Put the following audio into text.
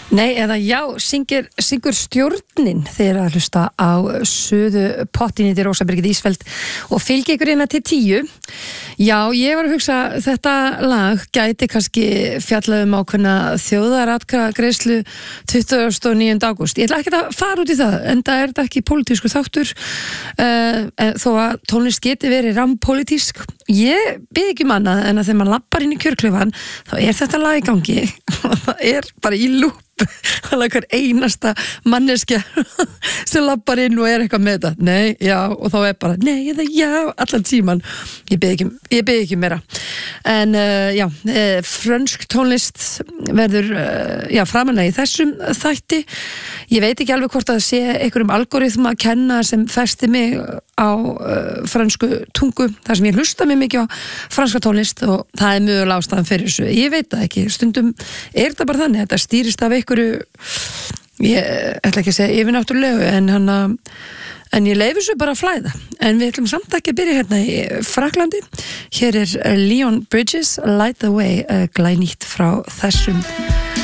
Nei, eða já, syngur stjórnin þegar að hlusta á Suðu pottinni til Rósabyrgið Ísfeld og fylgi ykkur hérna til 10. Já, ég var að hugsa, þetta lag gæti kannski fjallað ákveðna þjóðaratkvæðagreiðslu 29. ágúst. Ég ætla ekki að fara út í það, en það er þetta ekki pólitískur þáttur, þó að tónlist geti verið rampólitísk. Ég bið ekki annað en að þegar maður lappar inn í kjörklefan, þá er þetta lag í gangi og það er bara í lúp. Alveg hver einasta manneskja sem lappar inn og er eitthvað með þetta nei, já, og þá er bara nei eða já, allan tíman ég bið ekki meira en já, frönsk tónlist verður framanlega í þessum þætti ég veit ekki alveg hvort að sé einhverjum algoritma að kenna sem festi mig á frönsku tungu þar sem ég hlusta mig mikið á franska tónlist og það er mjög ástæðan fyrir þessu ég veit það ekki, stundum er þetta bara þannig þetta stýrist af ég ætla ekki að segja yfirnáttúrulegu en ég leyfi svo bara að flæða en við ætlum samt ekki að byrja hérna í Fraklandi hér er Leon Bridges Light the Way glænýtt frá þessum